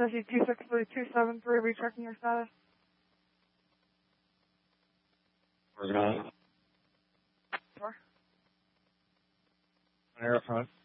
Sashi 263-273, rechecking your status. Working on it. Sure. Air front.